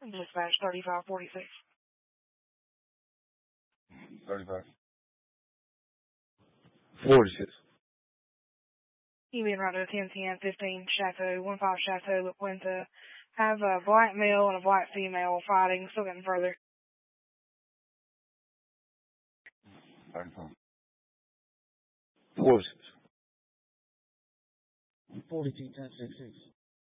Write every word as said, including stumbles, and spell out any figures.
Dispatch thirty-five forty-six. thirty-five. forty-six. You being right to ten ten fifteen Chateau, one five Chateau, La Puente. Have a black male and a black female fighting, still getting further. thirty-five. forty-six. forty-two ten sixty-six.